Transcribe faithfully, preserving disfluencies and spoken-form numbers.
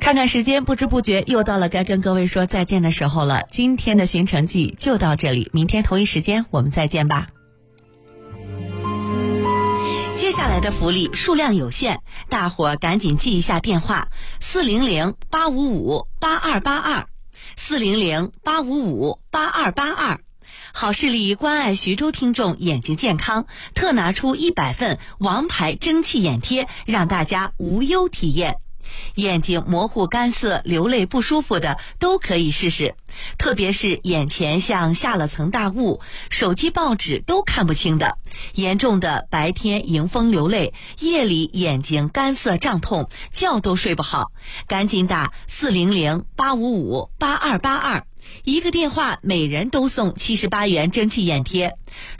看看时间，不知不觉又到了该跟各位说再见的时候了。今天的寻城记就到这里，明天同一时间我们再见吧。接下来的福利数量有限，大伙儿赶紧记一下电话：四零零八五五八二八二，四零零八五五八二八二。好视力关爱徐州听众眼睛健康，特拿出一百份王牌蒸汽眼贴，让大家无忧体验。眼睛模糊、干涩、流泪不舒服的都可以试试，特别是眼前像下了层大雾，手机报纸都看不清的，严重的白天迎风流泪，夜里眼睛干涩胀痛，觉都睡不好，赶紧打四零零八五五八二八二，一个电话每人都送七十八元蒸汽眼贴。